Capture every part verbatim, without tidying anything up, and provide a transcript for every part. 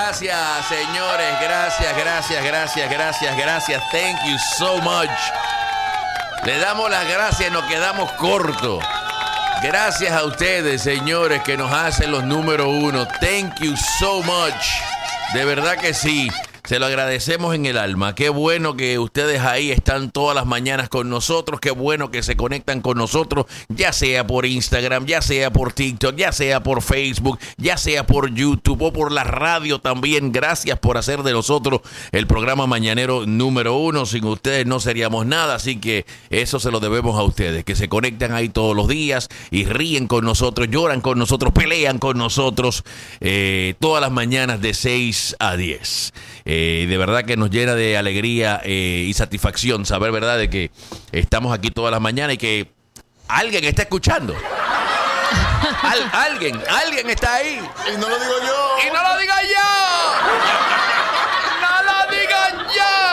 Gracias, señores. Gracias, gracias, gracias, gracias, gracias. Thank you so much. Le damos las gracias, nos quedamos cortos. Gracias a ustedes, señores, que nos hacen los número uno. Thank you so much. De verdad que sí. Se lo agradecemos en el alma. Qué bueno que ustedes ahí están todas las mañanas con nosotros. Qué bueno que se conectan con nosotros, ya sea por Instagram, ya sea por TikTok, ya sea por Facebook, ya sea por YouTube o por la radio también. Gracias por hacer de nosotros el programa mañanero número uno. Sin ustedes no seríamos nada, así que eso se lo debemos a ustedes, que se conectan ahí todos los días y ríen con nosotros, lloran con nosotros, pelean con nosotros eh, todas las mañanas de seis a diez. Eh, de verdad que nos llena de alegría eh, y satisfacción saber, verdad, de que estamos aquí todas las mañanas y que alguien está escuchando. Al, alguien, alguien está ahí. Y no lo digo yo. Y no lo digo yo. No lo digo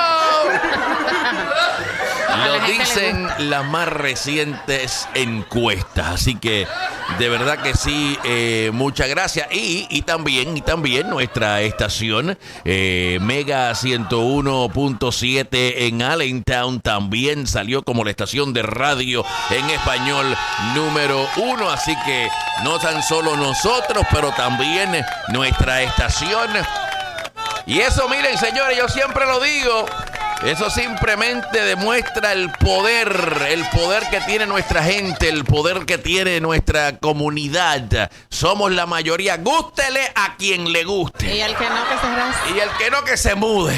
yo. Lo dicen las más recientes encuestas. Así que de verdad que sí, eh, muchas gracias. Y, y también, y también nuestra estación eh, Mega ciento uno punto siete en Allentown también salió como la estación de radio en español número uno. Así que no tan solo nosotros, pero también nuestra estación. Y eso, miren, señores, yo siempre lo digo. Eso simplemente demuestra el poder, el poder que tiene nuestra gente, el poder que tiene nuestra comunidad. Somos la mayoría, gústele a quien le guste. Y al que no, que se rasque. Y el que no, que se mude.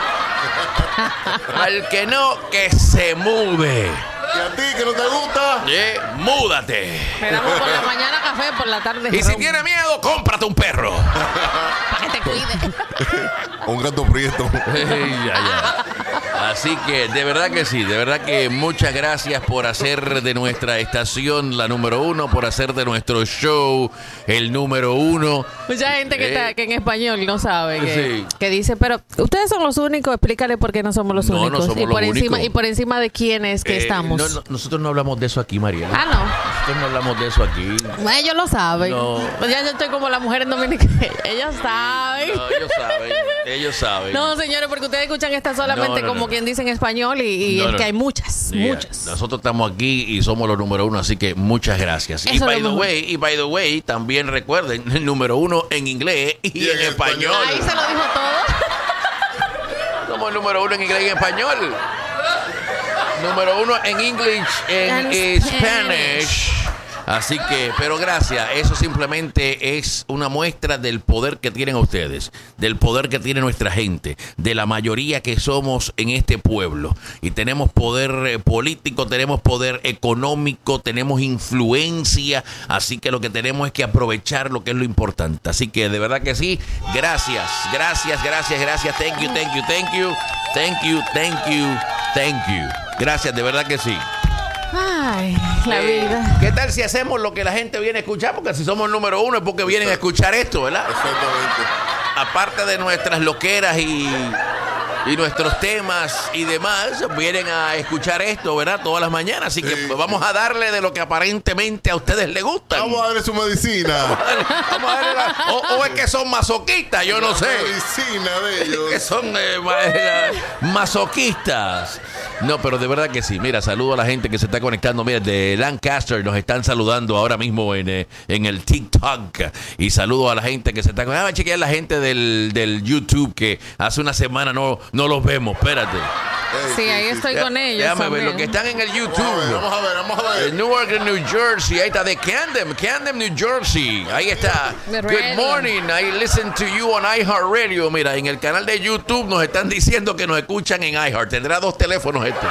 Al que no, que se mude. ¿Y a ti que no te gusta? Eh, múdate. Me damos por la mañana café, por la tarde Y si ron. tiene miedo, cómprate un perro. Para que te cuide. Un gato prieto. Ey, ya, ya. Así que de verdad que sí, de verdad que muchas gracias por hacer de nuestra estación la número uno, por hacer de nuestro show el número uno. Mucha gente que, Eh. está, que en español no sabe, que, Sí. que dice, pero ustedes son los únicos, explícale por qué no somos los No, no únicos. somos y, por los encima, únicos. y por encima de quiénes que Eh, estamos. no, no, nosotros no hablamos de eso aquí, Mariela. Ah, no. Nosotros no hablamos de eso aquí. Bueno, ellos lo saben. No. Ya yo estoy como la mujer en Dominicana. Ellos saben. No, ellos saben, ellos saben. No, señores, porque ustedes escuchan esta solamente No, no, como no. quien dice en español y, y No, es no. que hay muchas, Yeah. muchas. Nosotros estamos aquí y somos los número uno, así que muchas gracias. Y Eso by es the lo mejor. way, y by the way, también recuerden el número uno en inglés y, Y en, en español. español. Ahí se lo dijo todo. Somos el número uno en inglés y en español. Número uno en English, en En Spanish. Spanish. Así que, pero gracias, eso simplemente es una muestra del poder que tienen ustedes, del poder que tiene nuestra gente, de la mayoría que somos en este pueblo. Y tenemos poder eh, político, tenemos poder económico, tenemos influencia, así que lo que tenemos es que aprovechar lo que es lo importante. Así que de verdad que sí, gracias, gracias, gracias, gracias, thank you, thank you, thank you, thank you, thank you, thank you. Gracias, de verdad que sí. Ay, la Eh, vida. ¿Qué tal si hacemos lo que la gente viene a escuchar? Porque si somos el número uno es porque vienen a escuchar esto, ¿verdad? Exactamente. Aparte de nuestras loqueras y, y nuestros temas y demás, vienen a escuchar esto, ¿verdad? Todas las mañanas. Así que Sí. pues, vamos a darle de lo que aparentemente a ustedes les gusta. Vamos a darle su medicina. Vamos a darle la- o, o es que son masoquistas, yo no La sé. medicina de ellos. Que son eh, ma- eh, masoquistas. No, pero de verdad que sí. Mira, saludo a la gente que se está conectando. Mira, de Lancaster nos están saludando ahora mismo en, eh, en el TikTok. Y saludo a la gente que se está conectando. Ah, chequear la gente del, del YouTube que hace una semana no, no los vemos. Espérate. Ey, Sí, ahí estoy con ellos. Déjame ver también. los que están en el Vamos a ver, YouTube. vamos a ver, vamos a De ver. Newark, New Jersey. Ahí está, de Camden, Camden, New Jersey. Ahí está. De Good radio. morning. I listen to you on iHeartRadio. Mira, en el canal de YouTube nos están diciendo que nos escuchan en iHeart. Tendrá dos teléfonos este.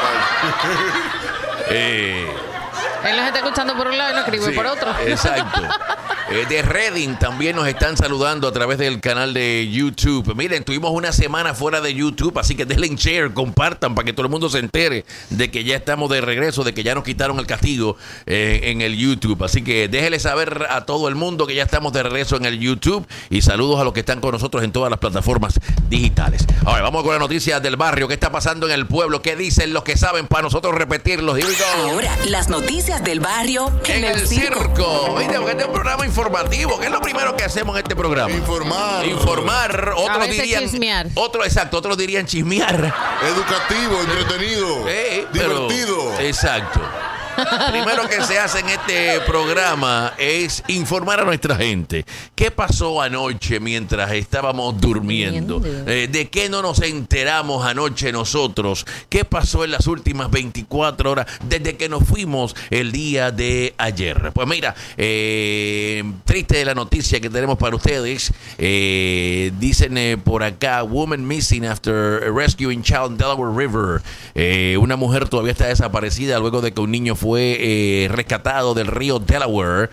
Eh, Él nos está escuchando por un lado y nos escribe sí, por otro. Exacto. Eh, de Reading también nos están saludando a través del canal de YouTube. Miren, tuvimos una semana fuera de YouTube, así que denle share, compartan para que todo el mundo se entere de que ya estamos de regreso, de que ya nos quitaron el castigo eh, en el YouTube. Así que déjenle saber a todo el mundo que ya estamos de regreso en el YouTube y saludos a los que están con nosotros en todas las plataformas digitales. Ahora vamos con las noticias del barrio. ¿Qué está pasando en el pueblo? ¿Qué dicen los que saben para nosotros repetirlos? Here we go. Ahora, las noticias del barrio en, En el circo. Oíste, porque este es un programa informativo. informativo, que es lo primero que hacemos en este programa. Informar. Informar, A otros veces dirían chismear. otros exacto, otros dirían chismear. Educativo, entretenido. Eh, pero- divertido. exacto. Primero que se hace en este programa es informar a nuestra gente qué pasó anoche mientras estábamos durmiendo. Durmiendo. Eh, de qué no nos enteramos anoche nosotros, qué pasó en las últimas veinticuatro horas desde que nos fuimos el día de ayer. Pues mira, eh, triste de la noticia que tenemos para ustedes. Eh, dicen eh, por acá, woman missing after rescuing child in Delaware River. Eh, una mujer todavía está desaparecida luego de que un niño fue eh, rescatado del río Delaware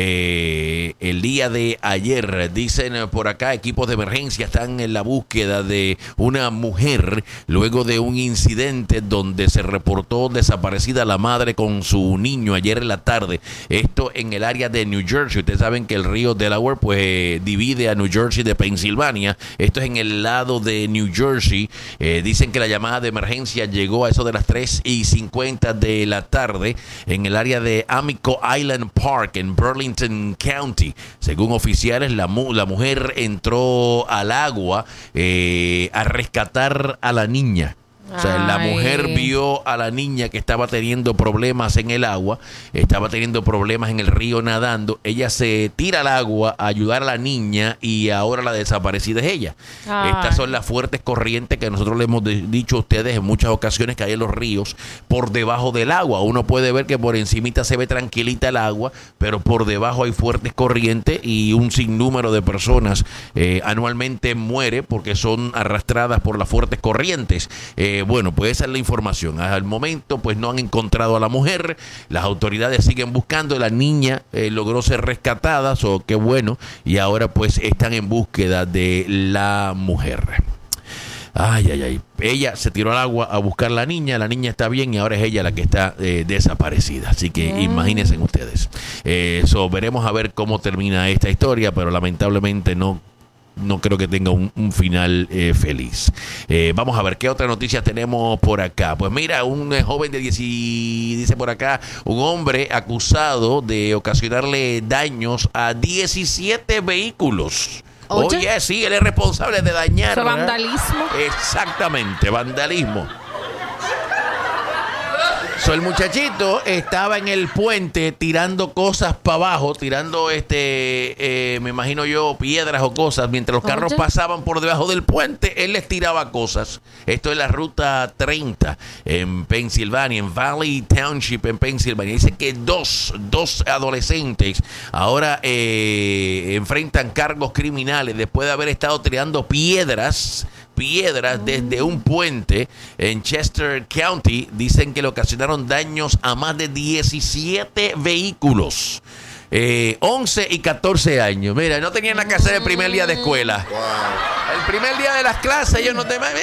eh, el día de ayer. Dicen eh, por acá, equipos de emergencia están en la búsqueda de una mujer luego de un incidente donde se reportó desaparecida la madre con su niño ayer en la tarde. Esto en el área de New Jersey. Ustedes saben que el río Delaware pues eh, divide a New Jersey de Pensilvania. Esto es en el lado de New Jersey. Eh, dicen que la llamada de emergencia llegó a eso de las tres y cincuenta de la tarde en el área de Amico Island Park en Burlington County. Según oficiales, la, mu- la mujer entró al agua eh, a rescatar a la niña. O sea, la Ay. mujer vio a la niña que estaba teniendo problemas en el agua, estaba teniendo problemas en el río nadando. Ella se tira al agua a ayudar a la niña y ahora la desaparecida es ella. Ay. Estas son las fuertes corrientes que nosotros le hemos de- dicho a ustedes en muchas ocasiones que hay en los ríos por debajo del agua. Uno puede ver que por encimita se ve tranquilita el agua, pero por debajo hay fuertes corrientes y un sinnúmero de personas eh, anualmente muere porque son arrastradas por las fuertes corrientes. Eh, bueno, pues esa es la información. Al momento, pues no han encontrado a la mujer. Las autoridades siguen buscando. La niña eh, logró ser rescatada, so, qué bueno. Y ahora, pues, están en búsqueda de la mujer. Ay, ay, ay. Ella se tiró al agua a buscar a la niña. La niña está bien y ahora es ella la que está eh, desaparecida. Así que Mm. imagínense ustedes. Eh, so, veremos a ver cómo termina esta historia, pero lamentablemente no. No creo que tenga un, un final eh, feliz. Eh, vamos a ver qué otras noticias tenemos por acá. Pues mira, un eh, joven de diez y, dice por acá, un hombre acusado de ocasionarle daños a diecisiete vehículos. Oye. Oye, sí, él es responsable de dañar. Eso es ¿verdad? vandalismo. Exactamente, vandalismo. So, el muchachito estaba en el puente tirando cosas para abajo, tirando, este, eh, me imagino yo, piedras o cosas. Mientras los carros Oye. pasaban por debajo del puente, él les tiraba cosas. Esto es la ruta treinta en Pensilvania, en Valley Township en Pensilvania. Dice que dos, dos adolescentes ahora eh, enfrentan cargos criminales después de haber estado tirando piedras piedras desde un puente en Chester County. Dicen que le ocasionaron daños a más de diecisiete vehículos. Eh, once y catorce años. Mira, no tenían nada que hacer el primer día de escuela. Wow. El primer día de las clases ellos no te... Mira,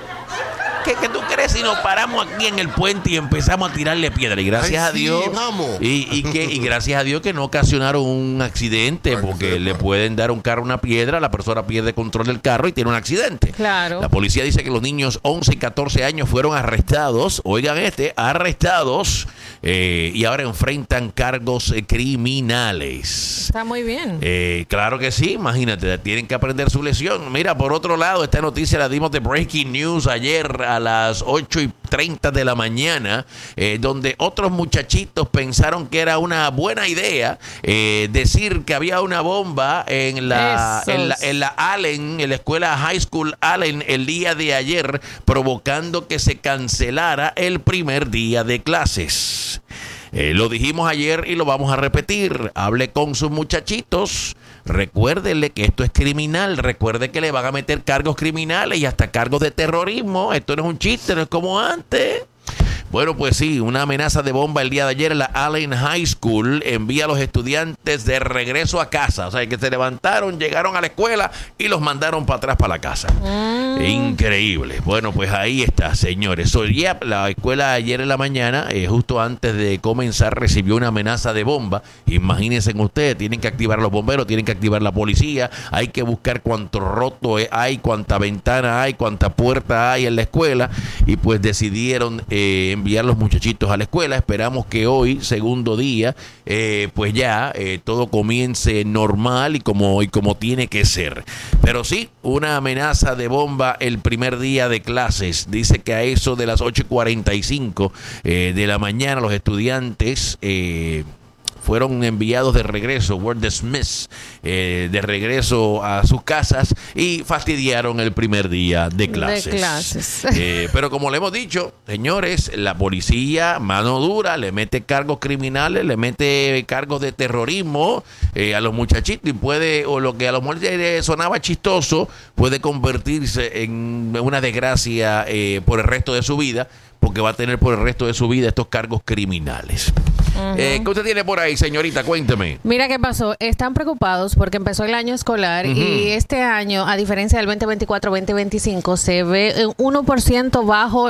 ¿qué, qué tú crees si nos paramos aquí en el puente y empezamos a tirarle piedra? Y gracias Ay, a sí, Dios... vamos. Y, y, que, y gracias a Dios que no ocasionaron un accidente, Para que porque sepa. le pueden dar a un carro una piedra, la persona pierde control del carro y tiene un accidente. Claro. La policía dice que los niños once y catorce años fueron arrestados, oigan este, arrestados, eh, y ahora enfrentan cargos eh, criminales. Está muy bien. Eh, claro que sí, imagínate, tienen que aprender su lección. Mira, por otro lado, esta noticia la dimos de Breaking News ayer a las ocho y treinta de la mañana, eh, donde otros muchachitos pensaron que era una buena idea eh, decir que había una bomba en la, Esos. en la, en la Allen, en la escuela High School Allen el día de ayer, provocando que se cancelara el primer día de clases. Eh, lo dijimos ayer y lo vamos a repetir. Hable con sus muchachitos. Recuérdenle que esto es criminal. Recuerde que le van a meter cargos criminales y hasta cargos de terrorismo. Esto no es un chiste, no es como antes. Bueno, pues sí, una amenaza de bomba el día de ayer en la Allen High School envía a los estudiantes de regreso a casa. O sea, que se levantaron, llegaron a la escuela y los mandaron para atrás para la casa. Mm. Increíble. Bueno, pues ahí está, señores. So, yeah, la escuela ayer en la mañana, eh, justo antes de comenzar, recibió una amenaza de bomba. Imagínense ustedes, tienen que activar los bomberos, tienen que activar la policía. Hay que buscar cuánto roto hay, cuánta ventana hay, cuánta puerta hay en la escuela. Y pues decidieron eh, enviar enviar los muchachitos a la escuela. Esperamos que hoy, segundo día, eh, pues ya eh, todo comience normal y como, y como tiene que ser. Pero sí, una amenaza de bomba el primer día de clases. Dice que a eso de las ocho y cuarenta y cinco eh, de la mañana los estudiantes Eh, fueron enviados de regreso, were dismissed, eh, de regreso a sus casas y fastidiaron el primer día de clases. De clases. Eh, pero como le hemos dicho, señores, la policía, mano dura, le mete cargos criminales, le mete cargos de terrorismo eh, a los muchachitos y puede, o lo que a lo mejor eh, sonaba chistoso, puede convertirse en una desgracia eh, por el resto de su vida, porque va a tener por el resto de su vida estos cargos criminales. Uh-huh. Eh, ¿Qué usted tiene por ahí, señorita? Cuénteme. Mira qué pasó. Están preocupados porque empezó el año escolar uh-huh. y este año, a diferencia del veinte veinticuatro veinte veinticinco, se ve uno por ciento bajo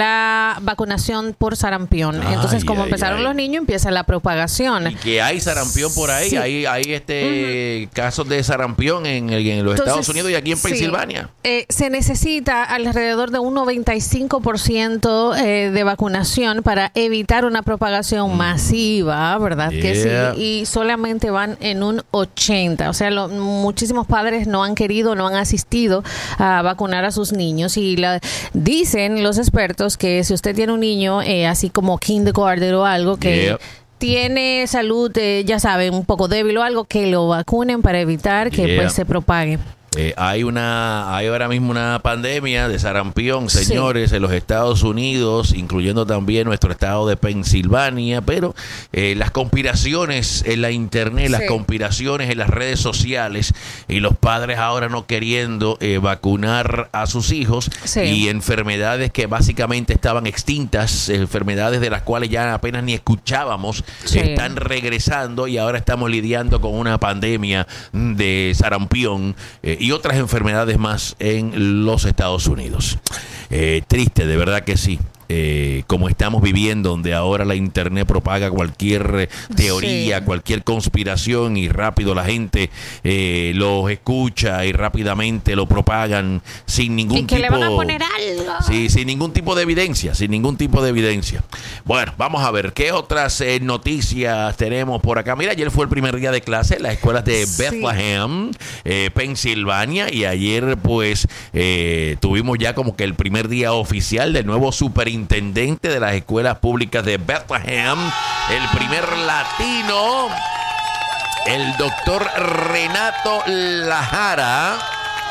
la vacunación por sarampión. Ay, Entonces, como ay, empezaron ay. los niños, empieza la propagación. Y que hay sarampión por ahí. Sí. Hay, hay este uh-huh. casos de sarampión en, el, en los Entonces, Estados Unidos y aquí en Pensilvania. Sí. Eh, se necesita alrededor de un noventa y cinco por ciento eh, de vacunación para evitar una propagación uh-huh. más. Masiva, ¿verdad? Yeah. Que sí, y solamente van en un ochenta. O sea, lo, muchísimos padres no han querido, no han asistido a vacunar a sus niños. Y la, dicen los expertos que si usted tiene un niño, eh, así como kindergarten o algo, que yeah. tiene salud, eh, ya saben, un poco débil o algo, que lo vacunen para evitar que yeah. pues se propague. Eh, hay una, hay ahora mismo una pandemia de sarampión, señores, sí. en los Estados Unidos, incluyendo también nuestro estado de Pensilvania, pero eh, las conspiraciones en la internet, sí. las conspiraciones en las redes sociales y los padres ahora no queriendo eh, vacunar a sus hijos sí. y enfermedades que básicamente estaban extintas, enfermedades de las cuales ya apenas ni escuchábamos, sí. están regresando y ahora estamos lidiando con una pandemia de sarampión eh, y otras enfermedades más en los Estados Unidos. Eh, triste, de verdad que sí. Eh, como estamos viviendo, donde ahora la internet propaga cualquier teoría, sí. cualquier conspiración y rápido la gente eh, los escucha y rápidamente lo propagan sin ningún y que tipo le van a poner algo. Sí, sin ningún tipo de evidencia, sin ningún tipo de evidencia. Bueno, vamos a ver qué otras eh, noticias tenemos por acá. Mira, ayer fue el primer día de clase en las escuelas de sí. Bethlehem, eh, Pensilvania, y ayer pues eh, tuvimos ya como que el primer día oficial del nuevo superintendente intendente de las escuelas públicas de Bethlehem, el primer latino, el doctor Renato Lajara.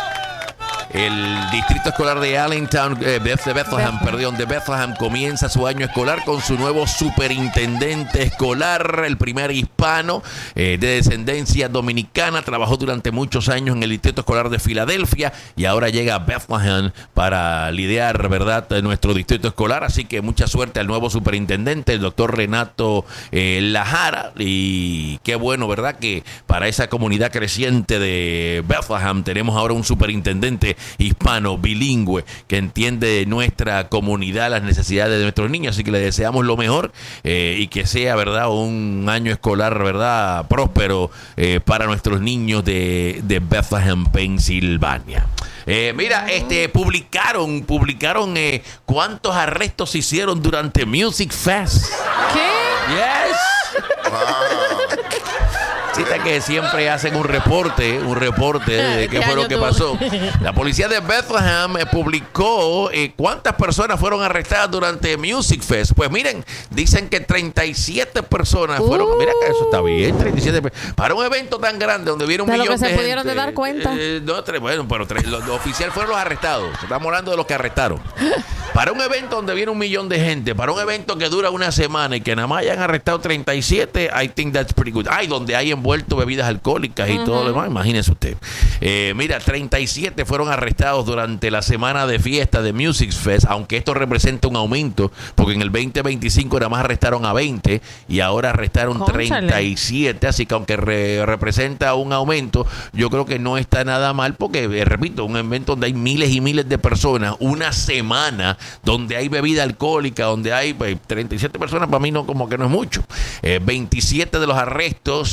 El distrito escolar de Allentown, eh, de Bethlehem, Bethlehem, perdón, de Bethlehem comienza su año escolar con su nuevo superintendente escolar, el primer hispano eh, de descendencia dominicana. Trabajó durante muchos años en el distrito escolar de Filadelfia y ahora llega a Bethlehem para lidiar, ¿verdad?, nuestro distrito escolar. Así que mucha suerte al nuevo superintendente, el doctor Renato eh, Lajara. Y qué bueno, ¿verdad?, que para esa comunidad creciente de Bethlehem tenemos ahora un superintendente hispano, bilingüe, que entiende nuestra comunidad, las necesidades de nuestros niños. Así que le deseamos lo mejor eh, y que sea, verdad, un año escolar, verdad, próspero eh, para nuestros niños de, de Bethlehem, Pensilvania. Eh, mira, este publicaron, publicaron eh, cuántos arrestos se hicieron durante Music Fest. ¿Qué? Yes. Wow. Cita que siempre hacen un reporte, un reporte de qué fue lo que pasó. La policía de Bethlehem eh, publicó eh, cuántas personas fueron arrestadas durante Music Fest. Pues miren, dicen que treinta y siete personas fueron. Uh. Mira que eso está bien, treinta y siete para un evento tan grande donde vieron un de millón lo que de se gente. pudieron de dar cuenta. Eh, no, tres, bueno, pero tres, los, los oficiales fueron los arrestados. Estamos hablando de los que arrestaron. Para un evento donde viene un millón de gente, para un evento que dura una semana y que nada más hayan arrestado treinta y siete, I think that's pretty good. Ay, donde hay envuelto bebidas alcohólicas y uh-huh. todo lo demás, imagínese usted. Eh, mira, treinta y siete fueron arrestados durante la semana de fiesta de Music Fest, aunque esto representa un aumento, porque en el veinte veinticinco nada más arrestaron a veinte y ahora arrestaron Cónchale. treinta y siete, así que aunque re- representa un aumento, yo creo que no está nada mal, porque, eh, repito, un evento donde hay miles y miles de personas, una semana donde hay bebida alcohólica, donde hay pues, treinta y siete personas, para mí no, como que no es mucho. Eh, veintisiete de los arrestos eh,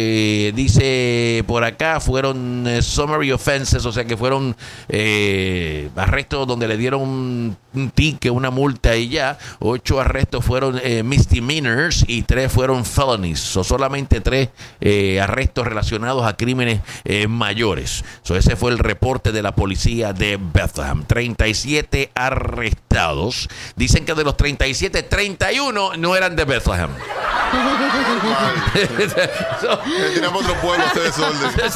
eh, dice por acá, fueron eh, summary offenses, o sea que fueron eh, arrestos donde le dieron un, un ticket, una multa y ya. Ocho arrestos fueron eh, misdemeanors y tres fueron felonies. O solamente tres eh, arrestos relacionados a crímenes eh, mayores. So, ese fue el reporte de la policía de Bethlehem. treinta y siete arrestados. Dicen que de los treinta y siete, treinta y uno no eran de Bethlehem. so, tenemos otro pueblo, ustedes son de...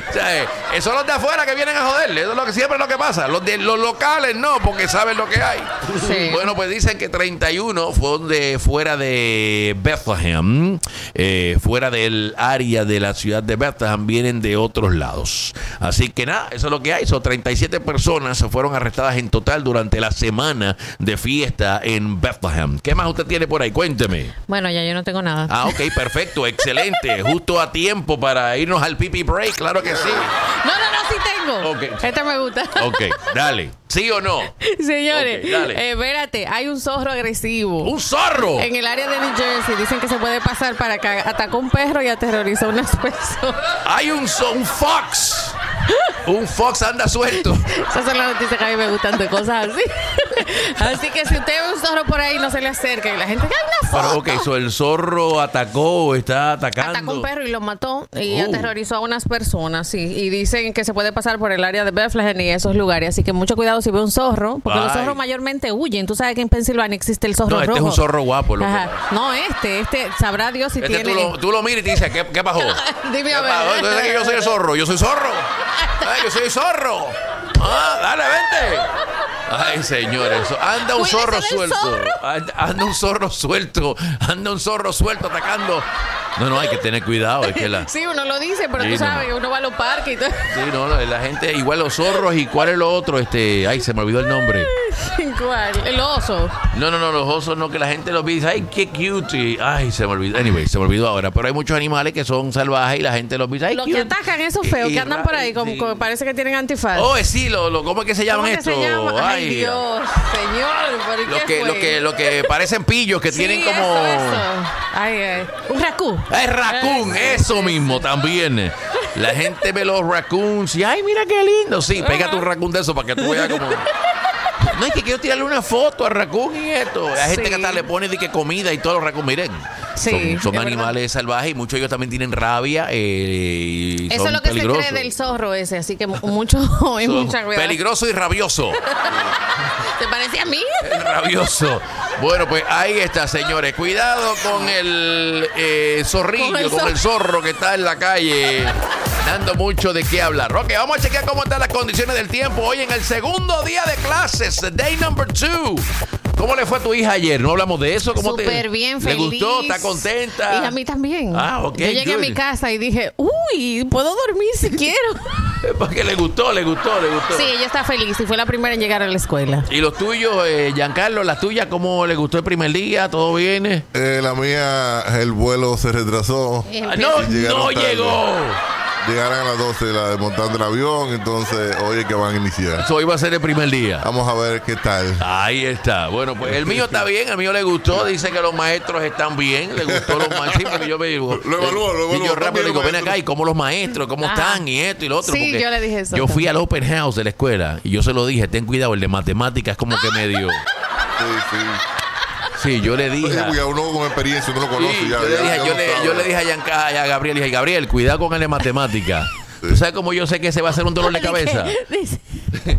Esos son los de afuera que vienen a joderle. Eso es lo que siempre es lo que pasa. Los de los locales no, porque saben lo que hay. Sí. Bueno, pues dicen que treinta y uno fueron de fuera de Bethlehem, eh, fuera del área de la ciudad de Bethlehem, vienen de otros lados. Así que nada, eso es lo que hay. Son treinta y siete personas fueron arrestadas en total durante la semana de fiesta en Bethlehem. ¿Qué más usted tiene por ahí? Cuénteme. Bueno, ya yo no tengo nada. Ah, ok, perfecto, excelente. Justo a tiempo para irnos al pipi break, claro que sí. No, no, no, sí tengo. Okay. Esta me gusta. Ok, dale. ¿Sí o no? Señores, Okay, dale. eh, espérate, hay un zorro agresivo. ¡Un zorro! En el área de New Jersey dicen que se puede pasar para que atacó un perro y aterrorizó a unas personas. Hay un, so- un fox. Un fox anda suelto. Esas son las noticias que a mí me gustan de cosas así. Así que si usted ve un zorro por ahí, no se le acerque. Y la gente, ¡ay, una foto! Pero, ok, so el zorro atacó o está atacando. Atacó un perro y lo mató y Oh. aterrorizó a unas personas, sí. Y dicen que se puede pasar por el área de Bethlehem y esos lugares. Así que mucho cuidado si ve un zorro, porque Ay. los zorros mayormente huyen. Tú sabes que en Pensilvania existe el zorro No, este rojo. es un zorro guapo. Lo que- Ajá. No, este, este, sabrá Dios si Este tiene... tú, lo, tú lo miras y te dices, ¿qué, qué pasó? Dime ¿Qué a ver. pasó? Entonces que yo soy el zorro. Yo soy zorro. Ay, yo soy zorro. Ah, dale, vente. Ay, señores, anda un Cuídese zorro del suelto. zorro. Anda, anda un zorro suelto. Anda un zorro suelto atacando. No, no, hay que tener cuidado. Es que la... Sí, uno lo dice, pero Sí, tú no, sabes no. que uno va a los parques y todo. Sí, no, no, la gente, igual los zorros y cuál es lo otro, este, ay, se me olvidó el nombre. ¿Cuál? El oso. No, no, no, los osos no, que la gente los dice, ay, qué cute, y, ay, se me olvidó, anyway, se me olvidó ahora, pero hay muchos animales que son salvajes y la gente los dice, ay, Los cute. que atacan esos feos, Y- que andan y- por ahí, como, sí. como parece que tienen antifaz. Oh, sí, lo, lo, ¿cómo es que se ¿Cómo llaman que esto? se llama? Ay, Ay, Dios, señor, ¿por Lo qué que, fue? lo que, lo que parecen pillos que Sí, tienen como... eso, eso. Ay, ay. Un raccoon. Es raccoon, Eso, eso mismo también. La gente ve los raccoons y, ay, mira qué lindo. Sí, pégate un raccoon de eso para que tú veas como... No, es que quiero tirarle una foto a raccoon y esto. Hay gente Sí. que hasta le pone de que comida y todos los raccoons, miren. Sí, son son es animales salvajes y muchos de ellos también tienen rabia. Eh, y Eso son es lo que peligrosos. se cree del zorro ese, así que mu- mucho, hay Son mucha cuidado. peligroso y rabioso. ¿Te parece a mí? Rabioso. Bueno, pues ahí está, señores. Cuidado con el eh, zorrillo, Con el con el zorro que está en la calle, dando mucho de qué hablar. Ok, vamos a chequear cómo están las condiciones del tiempo hoy en el segundo día de clases, day number two. ¿Cómo le fue a tu hija ayer? ¿No hablamos de eso? ¿Cómo te- Súper bien, ¿Le feliz. gustó? ¿Está contenta? Y a mí también. Ah, ok, Yo llegué good. a mi casa y dije, uy, puedo dormir si quiero. Porque le gustó, le gustó, le gustó. Sí, ella está feliz y fue la primera en llegar a la escuela. ¿Y los tuyos, eh, Giancarlo, las tuyas, cómo le gustó el primer día? ¿Todo bien? Eh, la mía, el vuelo se retrasó. Ah, no, Llegaron no tarde. llegó. Llegarán a las doce la desmontando el avión, entonces hoy es que van a iniciar. Eso iba a ser el primer día. Vamos a ver qué tal. Ahí está. Bueno, pues el mío está bien, el mío le gustó. Dice que los maestros están bien. Le gustó los maestros. Sí, porque yo me digo. Lo evalúo, lo Y evalúo. yo rápido También digo, los ven acá, maestros. ¿y cómo los maestros? ¿Cómo Ajá. están? Y esto y lo otro. Sí, porque yo le dije eso Yo fui también. al open house de la escuela y yo se lo dije, ten cuidado, el de matemáticas como que me dio. Sí, sí. Sí, yo le dije. Oye, porque a uno con experiencia, uno lo conoce. Sí, ya, yo, le ya- dije, ya yo, lo le, sabe. yo le dije a, Yanka- a Gabriel, dije, Gabriel, cuidado con el de matemática. ¿Tú sabes cómo yo sé que ese va a ser un dolor de cabeza? Dice, dice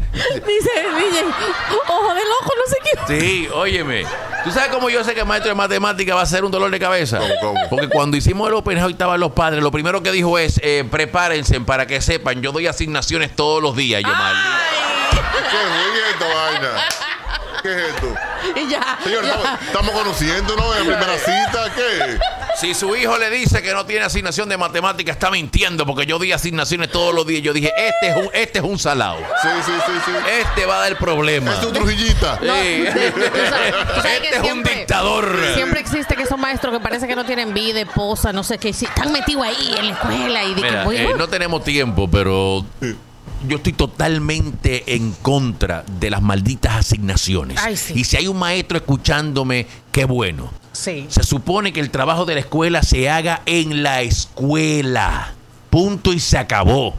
el D J, ojo de loco, no sé qué. Sí, óyeme. ¿Tú sabes cómo yo sé que el maestro de matemática va a ser un dolor de cabeza? ¿Cómo, cómo? Porque cuando hicimos el open house y estaban los padres, lo primero que dijo es, eh, prepárense para que sepan, yo doy asignaciones todos los días. Yo, maldito. Ay. ¿Qué es esta vaina? ¿Qué es esto? Y ya. Señor, ya. estamos, estamos conociéndonos en la primera cita. ¿Qué? Si su hijo le dice que no tiene asignación de matemática, está mintiendo, porque yo di asignaciones todos los días. Yo dije, este es un, este es un salado. Sí, sí, sí, sí. Este va a dar problemas. Es tu trujillita. No, Sí. de- de- tú sabes- tú sabes que Este es un siempre- dictador. Siempre existe que son maestros que parece que no tienen vida, esposa, no sé qué. Si están metidos ahí en la escuela y de Mira, que voy, eh, uh, no tenemos tiempo, pero yo estoy totalmente en contra de las malditas asignaciones. Ay, sí. Y si hay un maestro escuchándome, qué bueno. Sí. Se supone que el trabajo de la escuela se haga en la escuela. Punto y se acabó.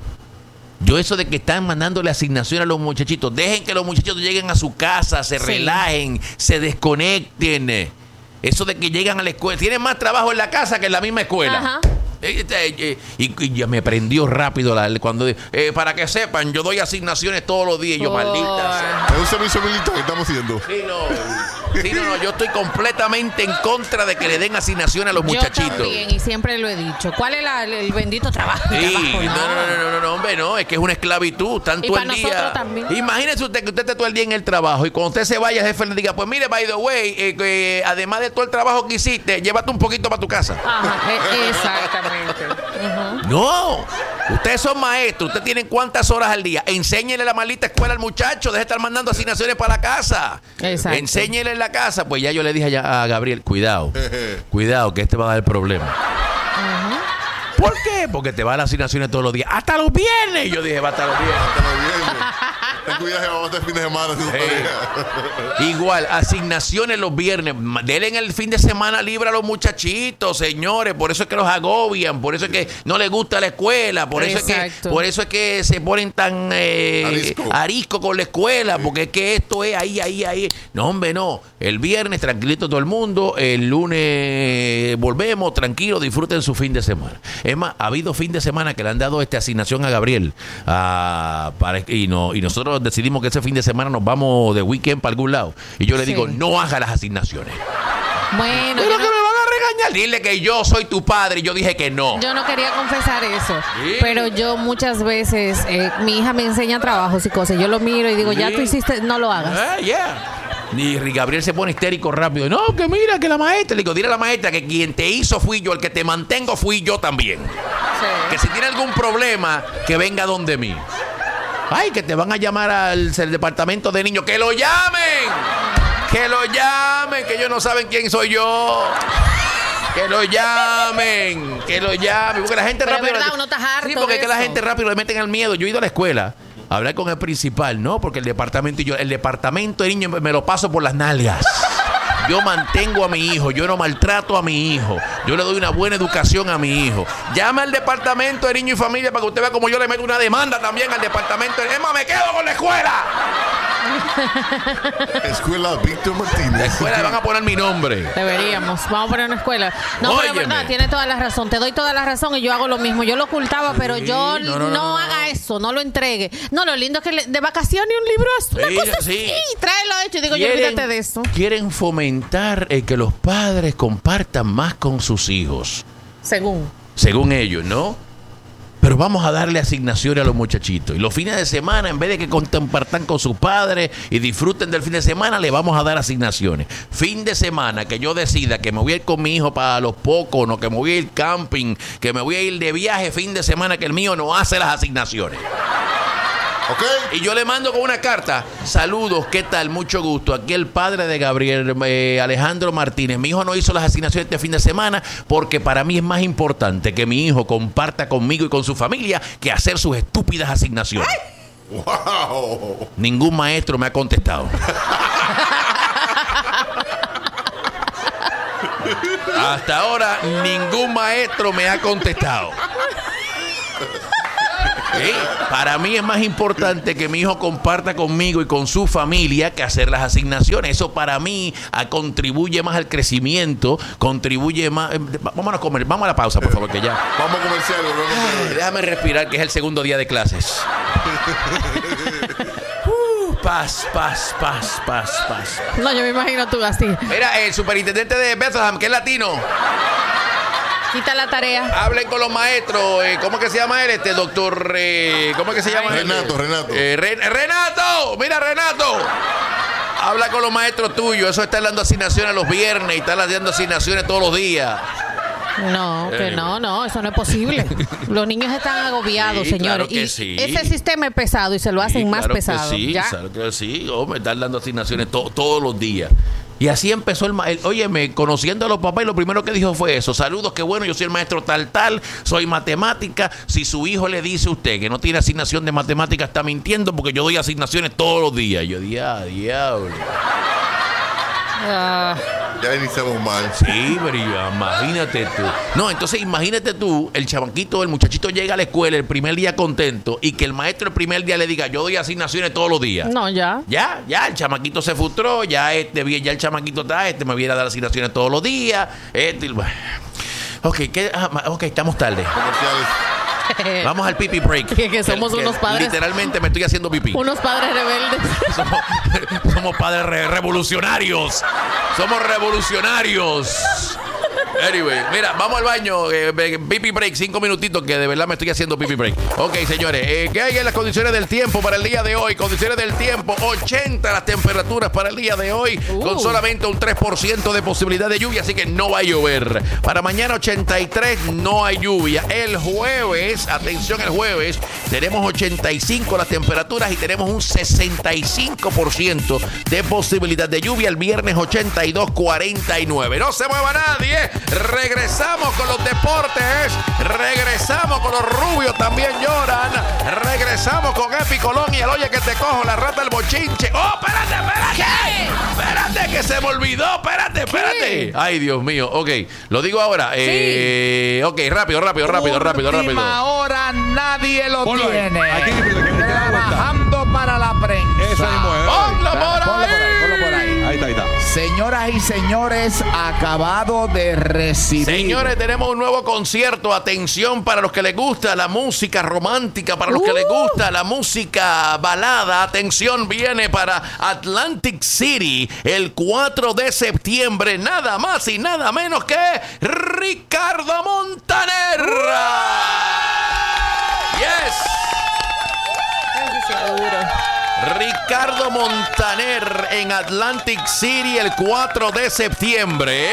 Yo eso de que están mandándole asignación a los muchachitos, dejen que los muchachos lleguen a su casa, se sí. relajen, se desconecten. Eso de que llegan a la escuela, tienen más trabajo en la casa que en la misma escuela. Ajá. Eh, eh, eh, y, y ya me prendió rápido la, cuando eh, para que sepan, yo doy asignaciones todos los días y yo, oh. maldita. Es un servicio militar que estamos haciendo. Sí, no, sí, no, no, yo estoy completamente en contra de que le den asignaciones a los muchachitos. Yo también, y siempre lo he dicho. ¿Cuál es la, el bendito trabajo? Sí, trabajo, no, no, no, no, no, no, hombre, no, es que es una esclavitud, tanto el día. También. Imagínese usted que usted esté todo el día en el trabajo y cuando usted se vaya, el jefe le diga, pues mire, by the way, eh, eh, además de todo el trabajo que hiciste, llévate un poquito para tu casa. Ajá, eh, exactamente. Uh-huh. No, ustedes son maestros, ustedes tienen cuántas horas al día. Enséñenle la maldita escuela al muchacho, deje de estar mandando asignaciones para la casa. Exacto. Enséñenle en la casa. Pues ya yo le dije a, a Gabriel, cuidado, cuidado, que este va a dar problemas. Uh-huh. ¿Por qué? Porque te va a dar asignaciones todos los días, hasta los viernes. Y yo dije, va hasta los viernes. Hasta los viernes. Ten cuidado, vamos a hacer fin de semana. Hey. Igual, asignaciones los viernes. Denle el fin de semana libre a los muchachitos, señores. Por eso es que los agobian. Por eso es que no les gusta la escuela. Por eso, es que, por eso es que se ponen tan eh, arisco. arisco con la escuela. Porque es que esto es ahí, ahí, ahí. No, hombre, no. El viernes, tranquilito todo el mundo. El lunes volvemos, tranquilo, disfruten su fin de semana. Es más, ha habido fin de semana que le han dado esta asignación a Gabriel. A, para, y, no, y nosotros decidimos que ese fin de semana nos vamos de weekend para algún lado. Y yo le digo, sí. no haga las asignaciones. Bueno, pero que no... me van a regañar. Dile que yo soy tu padre. Y yo dije que no. Yo no quería confesar eso. ¿Sí? Pero yo muchas veces, eh, mi hija me enseña trabajos y cosas. Yo lo miro y digo, ¿Sí? ya tú hiciste, no lo hagas. Ah, yeah. Y Gabriel se pone histérico rápido. No, que mira, que la maestra. Le digo, dile a la maestra que quien te hizo fui yo, el que te mantengo fui yo también. Sí. Que si tiene algún problema, que venga donde mí. Ay, que te van a llamar al, al departamento de niños. ¡Que lo llamen! ¡Que lo llamen! Que ellos no saben quién soy yo. Que lo llamen. Que lo llamen. Porque la gente Pero rápido... verdad, uno está harto sí, porque es que la eso. gente rápido le meten al miedo. Yo he ido a la escuela a hablar con el principal, ¿no? Porque el departamento y yo... El departamento de niños me lo paso por las nalgas. Yo mantengo a mi hijo, yo no maltrato a mi hijo, yo le doy una buena educación a mi hijo. Llama al departamento de niño y familia para que usted vea cómo yo le meto una demanda también al departamento. Es más, me quedo con la escuela. Escuela Víctor Martínez. La escuela le van a poner mi nombre. Deberíamos, vamos a poner una escuela. No, Óyeme. pero es verdad, tiene toda la razón. Te doy toda la razón y yo hago lo mismo. Yo lo ocultaba, sí, pero yo no, no, no, no, no haga eso, no lo entregue. No, lo lindo es que le, de vacaciones un libro es una sí, cosa sí. así. Tráelo hecho y digo, quieren, yo olvídate de eso. Quieren fomentar eh, que los padres compartan más con sus hijos. Según. Según ellos, ¿no? Pero vamos a darle asignaciones a los muchachitos. Y los fines de semana, en vez de que compartan con sus padres y disfruten del fin de semana, le vamos a dar asignaciones. Fin de semana, que yo decida que me voy a ir con mi hijo para Los Pocos, no, que me voy a ir camping, que me voy a ir de viaje fin de semana, que el mío no hace las asignaciones. Okay. Y yo le mando con una carta. Saludos, ¿qué tal? Mucho gusto. Aquí el padre de Gabriel, eh, Alejandro Martínez. Mi hijo no hizo las asignaciones este fin de semana porque para mí es más importante que mi hijo comparta conmigo y con su familia que hacer sus estúpidas asignaciones. ¡Ay! ¡Wow! Ningún maestro me ha contestado. Hasta ahora ningún maestro me ha contestado. ¿Sí? Para mí es más importante que mi hijo comparta conmigo y con su familia que hacer las asignaciones. Eso para mí a, contribuye más al crecimiento, contribuye más... Eh, vámonos a comer, vamos a la pausa, por favor, que ya... Vamos a comercial. Ay, déjame respirar, que es el segundo día de clases. uh, paz, paz, paz, paz, paz. No, yo me imagino tú así. Mira, el superintendente de Bethlehem, que es latino... Quita la tarea. Hablen con los maestros. Eh, ¿Cómo es que se llama él? Este doctor. Eh, ¿Cómo es que se llama él? Renato, Renato. Eh, Re, Renato. Mira, Renato. Habla con los maestros tuyos. Eso está dando asignaciones los viernes y están dando asignaciones todos los días. No, que eh. no, no, eso no es posible. Los niños están agobiados, sí, señores. Claro que y sí. Ese sistema es pesado y se lo hacen sí, más claro pesado. Que sí, ¿ya? claro que sí. Oh, me están dando asignaciones to todos los días. Y así empezó el maestro. Óyeme, conociendo a los papás, y lo primero que dijo fue eso. Saludos, qué bueno, yo soy el maestro tal, tal, soy matemática. Si su hijo le dice a usted que no tiene asignación de matemática, está mintiendo porque yo doy asignaciones todos los días. Yo dije, ah, diablo. Uh. Ya iniciamos mal. Sí, pero imagínate tú. No, entonces imagínate tú, el chamaquito, el muchachito llega a la escuela el primer día contento y que el maestro el primer día le diga, yo doy asignaciones todos los días. No, ya. Ya, ya, el chamaquito se frustró, ya este, ya el chamaquito está, este me viene a dar asignaciones todos los días. Este, ok, ¿qué? Ah, ok, estamos tarde. Comerciales. Vamos al pipi break. Que, que somos que, unos que padres. Literalmente me estoy haciendo pipí. Unos padres rebeldes. Somos, somos padres re- revolucionarios. Somos revolucionarios. Anyway, mira, vamos al baño. Eh, pipi break, cinco minutitos, que de verdad me estoy haciendo pipi break. Ok, señores, eh, ¿qué hay en las condiciones del tiempo para el día de hoy? Condiciones del tiempo, ochenta las temperaturas para el día de hoy, uh. con solamente un tres por ciento de posibilidad de lluvia, así que no va a llover. Para mañana ochenta y tres, no hay lluvia. El jueves, atención, el jueves, tenemos ochenta y cinco las temperaturas y tenemos un sesenta y cinco por ciento de posibilidad de lluvia. El viernes ochenta y dos, cuarenta y nueve. No se mueva nadie. Regresamos con los deportes. Regresamos con los rubios también lloran. Regresamos con Epi Colón y el oye que te cojo, la rata del bochinche. ¡Oh, espérate, espérate! ¿Qué? Espérate, que se me olvidó. Espérate, espérate. ¿Qué? Ay, Dios mío. Ok, lo digo ahora. Sí. Eh, ok, rápido, rápido, rápido, rápido, rápido. Ahora nadie lo Ponlo tiene. ahí. Aquí, aquí, aquí, Trabajando para la prensa. Esa mismo es. Ponlo por ahí. Ponlo por ahí, ponlo por ahí. Ahí está, ahí está. Señoras y señores, acabado de recibir. Señores, tenemos un nuevo concierto. Atención para los que les gusta la música romántica, para los que Uh. les gusta la música balada. Atención, viene para Atlantic City el cuatro de septiembre. Nada más y nada menos que Ricardo Montaner. Yes. Ricardo Montaner en Atlantic City el cuatro de septiembre.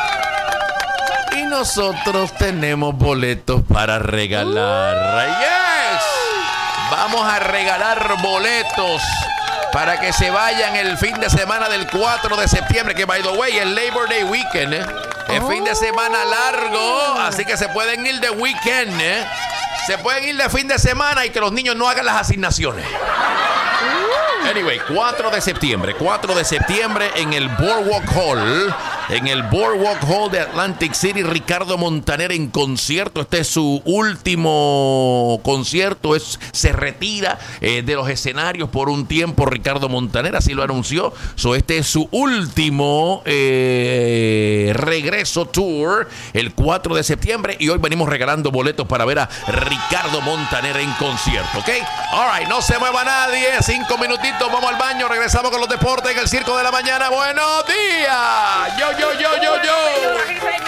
Y nosotros tenemos boletos para regalar. ¡Yes! Vamos a regalar boletos para que se vayan el fin de semana del cuatro de septiembre, que, by the way, el Labor Day Weekend, ¿eh? Es fin de semana largo, así que se pueden ir de weekend, ¿eh? Se pueden ir de fin de semana y que los niños no hagan las asignaciones. Anyway, cuatro de septiembre, cuatro de septiembre en el Boardwalk Hall, en el Boardwalk Hall de Atlantic City, Ricardo Montaner en concierto. Este es su último concierto, es, se retira eh, de los escenarios por un tiempo Ricardo Montaner, así lo anunció. So, este es su último eh, regreso tour, el cuatro de septiembre, y hoy venimos regalando boletos para ver a Ricardo Montaner en concierto, ¿ok? All right, no se mueva nadie, cinco minutitos. Vamos al baño, regresamos con los deportes en el Circo de la Mañana. ¡Buenos días! ¡Yo, yo, yo, yo, yo!